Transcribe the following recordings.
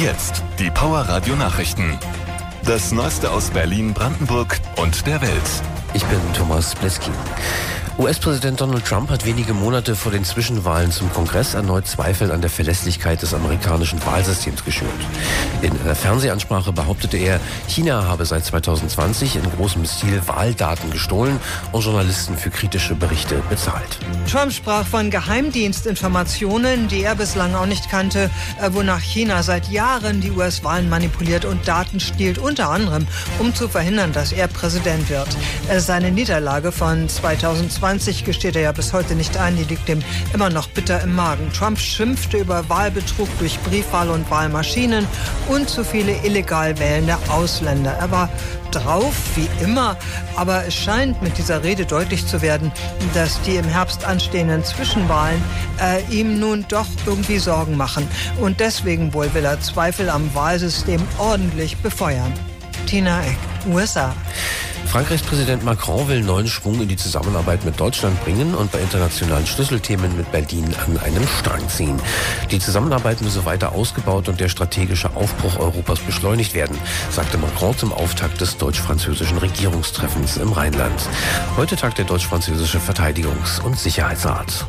Jetzt die Power Radio Nachrichten. Das Neueste aus Berlin, Brandenburg und der Welt. Ich bin Thomas Bleski. US-Präsident Donald Trump hat wenige Monate vor den Zwischenwahlen zum Kongress erneut Zweifel an der Verlässlichkeit des amerikanischen Wahlsystems geschürt. In einer Fernsehansprache behauptete er, China habe seit 2020 in großem Stil Wahldaten gestohlen und Journalisten für kritische Berichte bezahlt. Trump sprach von Geheimdienstinformationen, die er bislang auch nicht kannte, wonach China seit Jahren die US-Wahlen manipuliert und Daten stiehlt, unter anderem, um zu verhindern, dass er Präsident wird. Seine Niederlage von 2020 gesteht er ja bis heute nicht ein, die liegt ihm immer noch bitter im Magen. Trump schimpfte über Wahlbetrug durch Briefwahl und Wahlmaschinen und zu viele illegal wählende Ausländer. Er war drauf, wie immer, aber es scheint mit dieser Rede deutlich zu werden, dass die im Herbst anstehenden Zwischenwahlen ihm nun doch irgendwie Sorgen machen. Und deswegen wohl will er Zweifel am Wahlsystem ordentlich befeuern. Tina Eck, USA. Frankreichs Präsident Macron will neuen Schwung in die Zusammenarbeit mit Deutschland bringen und bei internationalen Schlüsselthemen mit Berlin an einem Strang ziehen. Die Zusammenarbeit müsse weiter ausgebaut und der strategische Aufbruch Europas beschleunigt werden, sagte Macron zum Auftakt des deutsch-französischen Regierungstreffens im Rheinland. Heute tagt der deutsch-französische Verteidigungs- und Sicherheitsrat.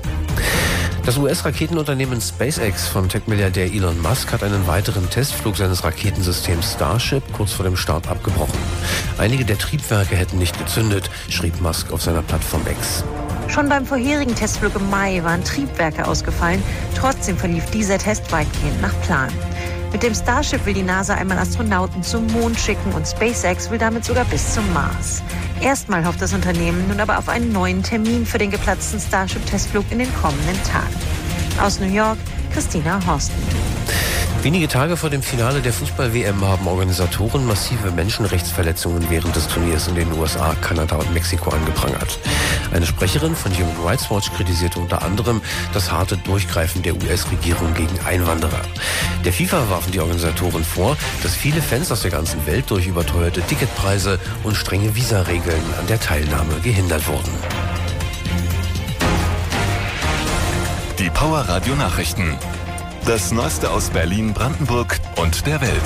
Das US-Raketenunternehmen SpaceX von Tech-Milliardär Elon Musk hat einen weiteren Testflug seines Raketensystems Starship kurz vor dem Start abgebrochen. Einige der Triebwerke hätten nicht gezündet, schrieb Musk auf seiner Plattform X. Schon beim vorherigen Testflug im Mai waren Triebwerke ausgefallen. Trotzdem verlief dieser Test weitgehend nach Plan. Mit dem Starship will die NASA einmal Astronauten zum Mond schicken und SpaceX will damit sogar bis zum Mars. Erstmal hofft das Unternehmen nun aber auf einen neuen Termin für den geplatzten Starship-Testflug in den kommenden Tagen. Aus New York, Christina Horsten. Wenige Tage vor dem Finale der Fußball-WM haben Organisatoren massive Menschenrechtsverletzungen während des Turniers in den USA, Kanada und Mexiko angeprangert. Eine Sprecherin von Human Rights Watch kritisierte unter anderem das harte Durchgreifen der US-Regierung gegen Einwanderer. Der FIFA warfen die Organisatoren vor, dass viele Fans aus der ganzen Welt durch überteuerte Ticketpreise und strenge Visaregeln an der Teilnahme gehindert wurden. Die Power Radio Nachrichten. Das Neueste aus Berlin, Brandenburg und der Welt.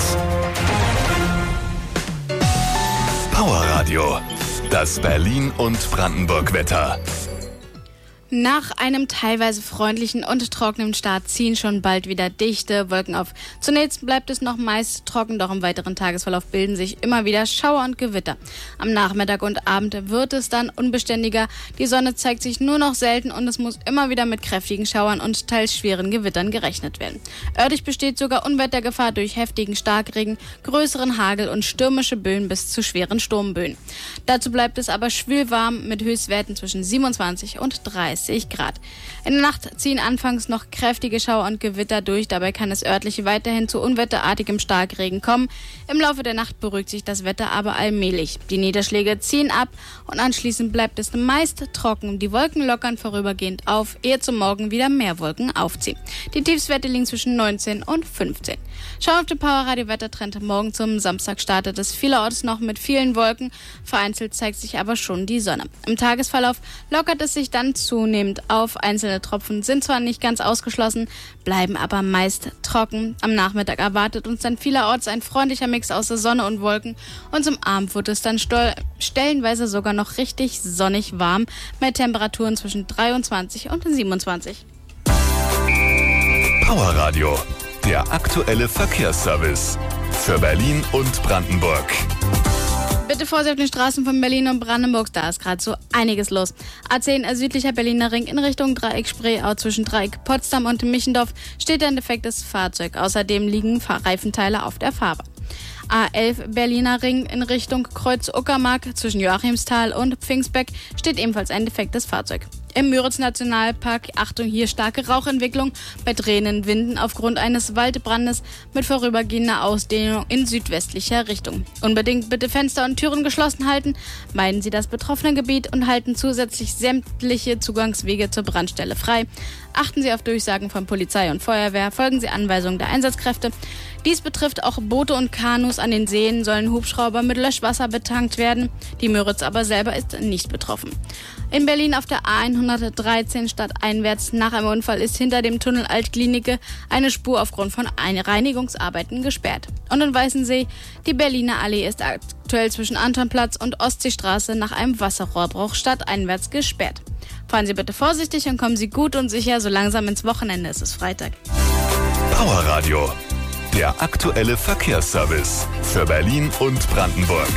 Power Radio. Das Berlin- und Brandenburg-Wetter. Nach einem teilweise freundlichen und trockenen Start ziehen schon bald wieder dichte Wolken auf. Zunächst bleibt es noch meist trocken, doch im weiteren Tagesverlauf bilden sich immer wieder Schauer und Gewitter. Am Nachmittag und Abend wird es dann unbeständiger. Die Sonne zeigt sich nur noch selten und es muss immer wieder mit kräftigen Schauern und teils schweren Gewittern gerechnet werden. Örtlich besteht sogar Unwettergefahr durch heftigen Starkregen, größeren Hagel und stürmische Böen bis zu schweren Sturmböen. Dazu bleibt es aber schwülwarm mit Höchstwerten zwischen 27 und 30 Grad. In der Nacht ziehen anfangs noch kräftige Schauer und Gewitter durch, dabei kann es örtlich weiterhin zu unwetterartigem Starkregen kommen. Im Laufe der Nacht beruhigt sich das Wetter aber allmählich. Die Niederschläge ziehen ab und anschließend bleibt es meist trocken. Die Wolken lockern vorübergehend auf, ehe zum Morgen wieder mehr Wolken aufziehen. Die Tiefstwerte liegen zwischen 19 und 15. Schauen auf den Power-Radio-Wettertrend. Morgen zum Samstag startet es vielerorts noch mit vielen Wolken. Vereinzelt zeigt sich aber schon die Sonne. Im Tagesverlauf lockert es sich dann zunehmend auf. Einzelne Tropfen sind zwar nicht ganz ausgeschlossen, bleiben aber meist trocken. Am Nachmittag erwartet uns dann vielerorts ein freundlicher Mix aus der Sonne und Wolken. Und zum Abend wird es dann stellenweise sogar noch richtig sonnig warm mit Temperaturen zwischen 23 und 27. Power Radio. Der aktuelle Verkehrsservice. Für Berlin und Brandenburg. Bitte Vorsicht auf den Straßen von Berlin und Brandenburg, da ist gerade so einiges los. A10 südlicher Berliner Ring in Richtung Dreieck Spreeau zwischen Dreieck Potsdam und Michendorf steht ein defektes Fahrzeug. Außerdem liegen Reifenteile auf der Fahrbahn. A11 Berliner Ring in Richtung Kreuz Uckermark zwischen Joachimsthal und Pfingstbeck steht ebenfalls ein defektes Fahrzeug. Im Müritz-Nationalpark, Achtung, hier starke Rauchentwicklung bei drehenden Winden aufgrund eines Waldbrandes mit vorübergehender Ausdehnung in südwestlicher Richtung. Unbedingt bitte Fenster und Türen geschlossen halten, meiden Sie das betroffene Gebiet und halten zusätzlich sämtliche Zugangswege zur Brandstelle frei. Achten Sie auf Durchsagen von Polizei und Feuerwehr, folgen Sie Anweisungen der Einsatzkräfte. Dies betrifft auch Boote und Kanus. An den Seen sollen Hubschrauber mit Löschwasser betankt werden. Die Müritz aber selber ist nicht betroffen. In Berlin auf der A113 stadteinwärts nach einem Unfall ist hinter dem Tunnel Altklinike eine Spur aufgrund von Reinigungsarbeiten gesperrt. Und in Weißensee, die Berliner Allee ist aktuell zwischen Antonplatz und Ostseestraße nach einem Wasserrohrbruch stadteinwärts gesperrt. Fahren Sie bitte vorsichtig und kommen Sie gut und sicher so langsam ins Wochenende. Es ist Freitag. Powerradio, der aktuelle Verkehrsservice für Berlin und Brandenburg.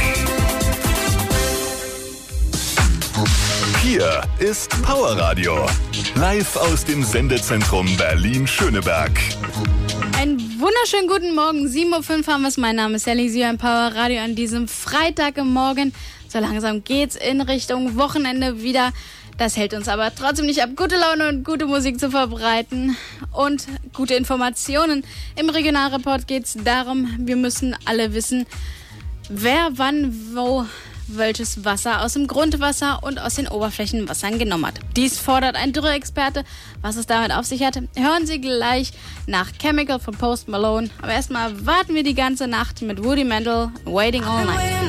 Hier ist Powerradio, live aus dem Sendezentrum Berlin-Schöneberg. Einen wunderschönen guten Morgen, 7.05 Uhr haben wir es. Mein Name ist Sally, Sie hören Powerradio an diesem Freitagmorgen. So langsam geht's in Richtung Wochenende wieder. Das hält uns aber trotzdem nicht ab, gute Laune und gute Musik zu verbreiten und gute Informationen. Im Regionalreport geht es darum, wir müssen alle wissen, wer wann wo welches Wasser aus dem Grundwasser und aus den Oberflächenwassern genommen hat. Dies fordert ein Dürre-Experte. Was es damit auf sich hat, hören Sie gleich nach Chemical von Post Malone. Aber erstmal warten wir die ganze Nacht mit Woody Mandel, Waiting All Night.